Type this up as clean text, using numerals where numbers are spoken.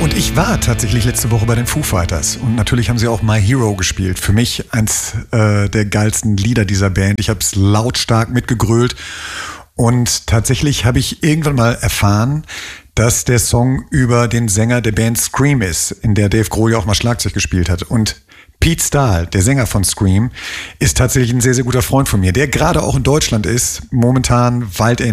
Und ich war tatsächlich letzte Woche bei den Foo Fighters und natürlich haben sie auch My Hero gespielt. Für mich eins der geilsten Lieder dieser Band. Ich habe es lautstark mitgegrölt und tatsächlich habe ich irgendwann mal erfahren, dass der Song über den Sänger der Band Scream ist, in der Dave Grohl ja auch mal Schlagzeug gespielt hat. Und Pete Stahl, der Sänger von Scream, ist tatsächlich ein sehr, sehr guter Freund von mir, der gerade auch in Deutschland ist, momentan weilt er